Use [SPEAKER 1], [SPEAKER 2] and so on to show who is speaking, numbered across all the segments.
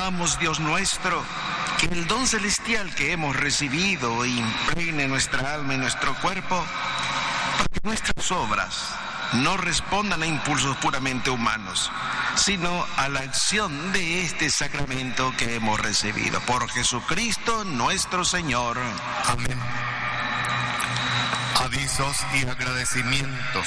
[SPEAKER 1] rogamos, Dios nuestro, que el don celestial que hemos recibido impregne nuestra alma y nuestro cuerpo, para que nuestras obras no respondan a impulsos puramente humanos, sino a la acción de este sacramento que hemos recibido. Por Jesucristo nuestro Señor.
[SPEAKER 2] Amén. Avisos y agradecimientos.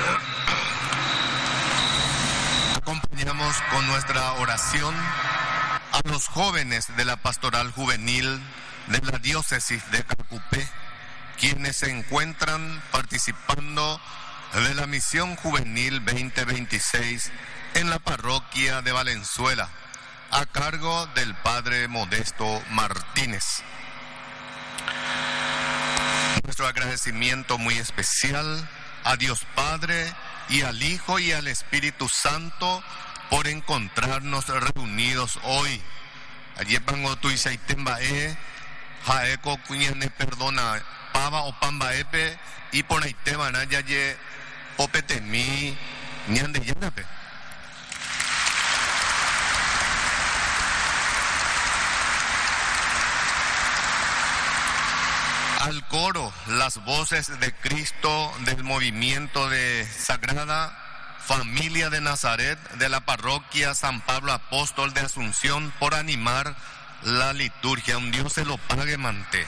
[SPEAKER 2] Acompañamos con nuestra oración a los jóvenes de la Pastoral Juvenil de la Diócesis de Cacupé, quienes se encuentran participando de la Misión Juvenil 2026 en la parroquia de Valenzuela, a cargo del Padre Modesto Martínez. Nuestro agradecimiento muy especial a Dios Padre y al Hijo y al Espíritu Santo por encontrarnos reunidos hoy. Ayer pango tu isaitembae, jaeco cuñane perdona, pava o pambaepe, y por ahí te van a yaye popetemi, ñande yanape. Al coro, las voces de Cristo del movimiento de Sagrada Familia de Nazaret de la parroquia San Pablo Apóstol de Asunción por animar la liturgia. Un Dios se lo pague, mante.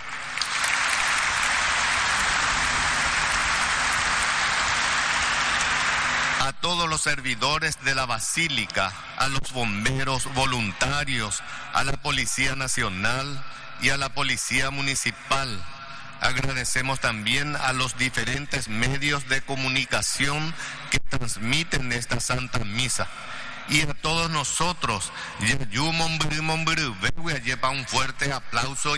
[SPEAKER 2] A todos los servidores de la Basílica, a los bomberos voluntarios, a la Policía Nacional y a la Policía Municipal. Agradecemos también a los diferentes medios de comunicación que transmiten esta Santa Misa. Y a todos nosotros, lleva un fuerte aplauso.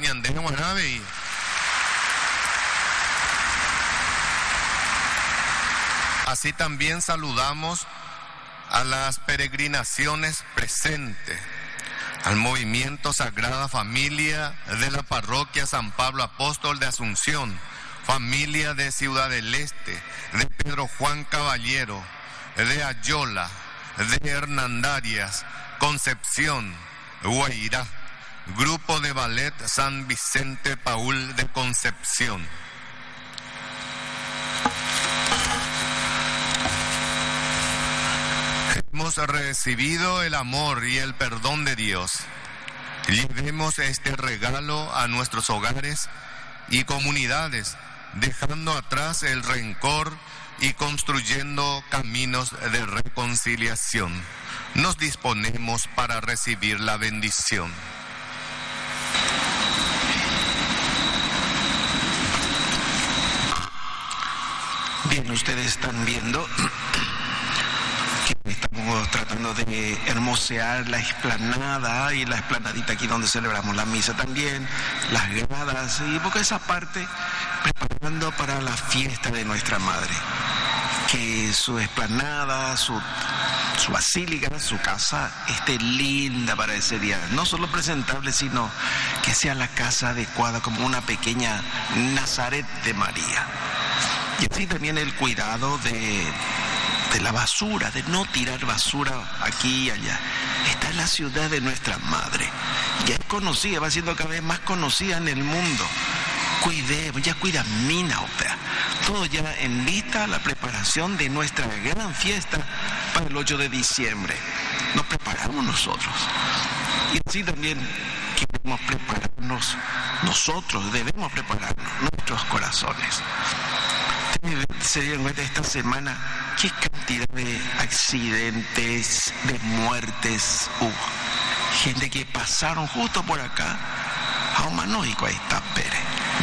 [SPEAKER 2] Así también saludamos a las peregrinaciones presentes, al movimiento Sagrada Familia de la parroquia San Pablo Apóstol de Asunción, familia de Ciudad del Este, de Pedro Juan Caballero, de Ayola, de Hernandarias, Concepción, Guairá, grupo de ballet San Vicente Paul de Concepción. Hemos recibido el amor y el perdón de Dios. Llevemos este regalo a nuestros hogares y comunidades, dejando atrás el rencor y construyendo caminos de reconciliación. Nos disponemos para recibir la bendición.
[SPEAKER 1] Bien, ustedes están viendo que estamos tratando de hermosear la explanada y la explanadita aquí donde celebramos la misa también, las gradas, y porque esa parte preparando para la fiesta de nuestra Madre, que su explanada, su basílica, su casa esté linda para ese día, no solo presentable, sino que sea la casa adecuada como una pequeña Nazaret de María. Y así también el cuidado de la basura, de no tirar basura aquí y allá. Esta es la ciudad de nuestra Madre. Ya es conocida, va siendo cada vez más conocida en el mundo. Cuidemos, ya cuida mina, opea. Todo ya en vista a la preparación de nuestra gran fiesta para el 8 de diciembre. Nos preparamos nosotros. Y así también queremos prepararnos, nosotros debemos prepararnos nuestros corazones. Se dieron cuenta esta semana qué cantidad de accidentes, de muertes hubo. Gente que pasaron justo por acá. Ahí está Pérez.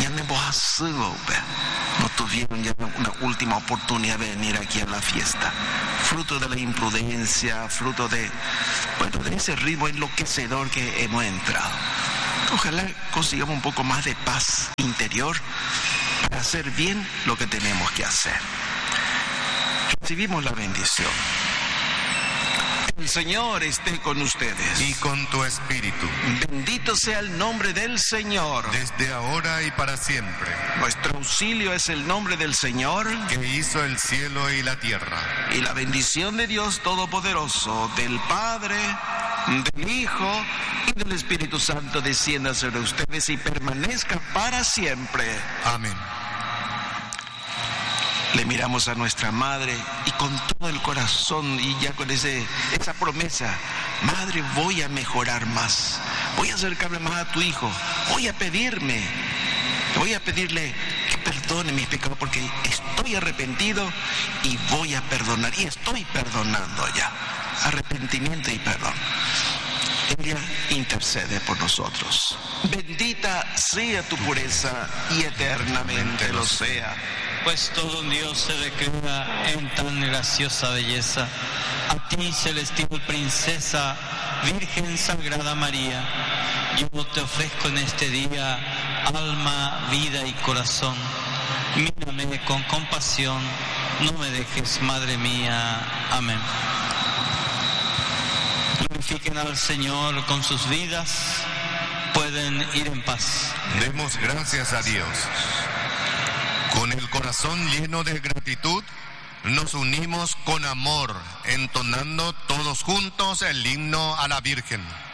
[SPEAKER 1] No tuvieron ya una última oportunidad de venir aquí a la fiesta. Fruto de la imprudencia, fruto de ese ritmo enloquecedor que hemos entrado. Ojalá consigamos un poco más de paz interior para hacer bien lo que tenemos que hacer. Recibimos la bendición. El Señor esté con ustedes.
[SPEAKER 2] Y con tu espíritu.
[SPEAKER 1] Bendito sea el nombre del Señor.
[SPEAKER 2] Desde ahora y para siempre.
[SPEAKER 1] Nuestro auxilio es el nombre del Señor,
[SPEAKER 2] que hizo el cielo y la tierra.
[SPEAKER 1] Y la bendición de Dios Todopoderoso, del Padre, del Hijo y del Espíritu Santo descienda sobre ustedes y permanezca para siempre.
[SPEAKER 2] Amén.
[SPEAKER 1] Le miramos a nuestra madre y con todo el corazón y ya con esa promesa, madre, voy a mejorar más, voy a acercarme más a tu hijo, voy a pedirle que perdone mis pecados porque estoy arrepentido y voy a perdonar y estoy perdonando ya. Arrepentimiento y perdón. Ella intercede por nosotros. Bendita sea tu pureza y eternamente lo sea.
[SPEAKER 3] Pues todo un Dios se recrea en tan graciosa belleza. A ti, celestial princesa, Virgen Sagrada María, yo te ofrezco en este día alma, vida y corazón. Mírame con compasión, no me dejes, Madre mía. Amén. Glorifiquen al Señor con sus vidas, pueden ir en paz.
[SPEAKER 2] Demos gracias a Dios. Con el corazón lleno de gratitud, nos unimos con amor, entonando todos juntos el himno a la Virgen.